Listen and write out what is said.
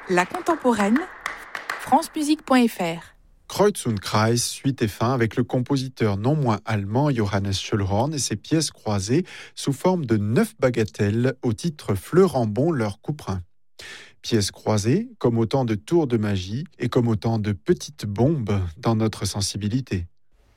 La contemporaine, francemusique.fr. Kreuz und Kreis suit et fin avec le compositeur non moins allemand Johannes Schöllhorn et ses pièces croisées sous forme de 9 bagatelles au titre Fleurambon leur couperin. Pièces croisées comme autant de tours de magie et comme autant de petites bombes dans notre sensibilité.